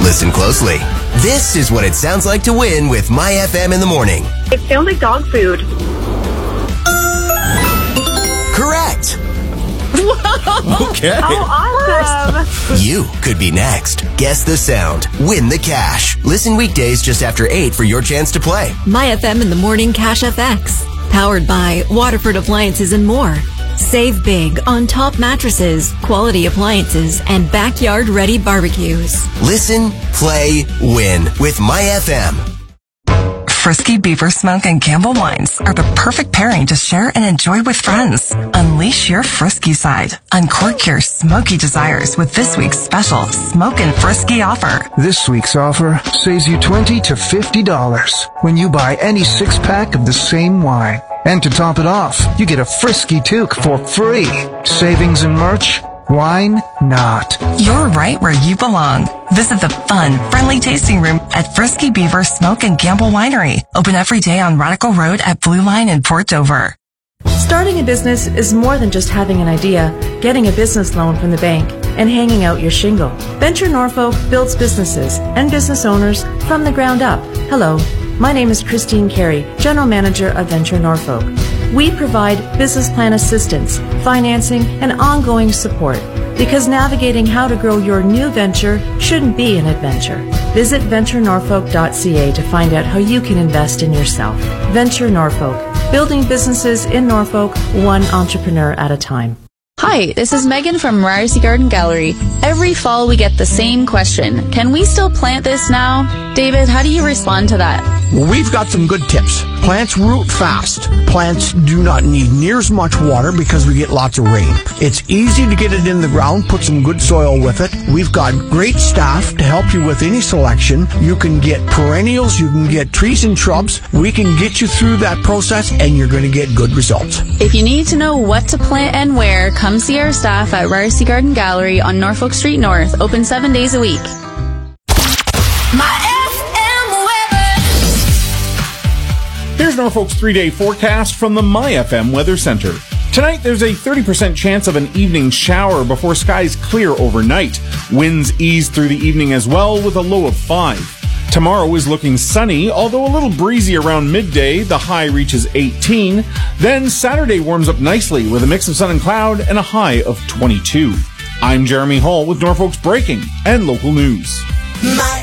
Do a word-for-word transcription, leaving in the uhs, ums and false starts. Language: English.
Listen closely. This is what it sounds like to win with My F M in the morning. It sounds like dog food. Correct. Okay. Oh, awesome. You could be next. Guess the sound. Win the cash. Listen weekdays just after eight for your chance to play. My F M in the morning Cash F X. Powered by Waterford Appliances and more. Save big on top mattresses, quality appliances, and backyard-ready barbecues. Listen, play, win with My F M. Frisky Beaver Smoke and Campbell Wines are the perfect pairing to share and enjoy with friends. Unleash your frisky side. Uncork your smoky desires with this week's special Smoke and Frisky offer. This week's offer saves you twenty to fifty dollars when you buy any six-pack of the same wine. And to top it off, you get a Frisky toque for free. Savings and merch? Wine not. You're right where you belong. Visit the fun, friendly tasting room at Frisky Beaver Smoke and Campbell Winery. Open every day on Radical Road at Blue Line in Port Dover. Starting a business is more than just having an idea, getting a business loan from the bank, and hanging out your shingle. Venture Norfolk builds businesses and business owners from the ground up. Hello, my name is Christine Carey, General Manager of Venture Norfolk. We provide business plan assistance, financing, and ongoing support because navigating how to grow your new venture shouldn't be an adventure. Visit venture norfolk dot c a to find out how you can invest in yourself. Venture Norfolk, building businesses in Norfolk, one entrepreneur at a time. Hi, this is Megan from Ryerson Garden Gallery. Every fall we get the same question. Can we still plant this now? David, how do you respond to that? Well, we've got some good tips. Plants root fast. Plants do not need near as much water because we get lots of rain. It's easy to get it in the ground, put some good soil with it. We've got great staff to help you with any selection. You can get perennials, you can get trees and shrubs. We can get you through that process and you're going to get good results. If you need to know what to plant and where, come see our staff at Ryerson Garden Gallery on Norfolk Street North, open seven days a week. Here's Norfolk's three-day forecast from the My F M Weather Center. Tonight, there's a thirty percent chance of an evening shower before skies clear overnight. Winds ease through the evening as well with a low of five. Tomorrow is looking sunny, although a little breezy around midday. The high reaches eighteen. Then Saturday warms up nicely with a mix of sun and cloud and a high of twenty-two. I'm Jeremy Hall with Norfolk's breaking and local news.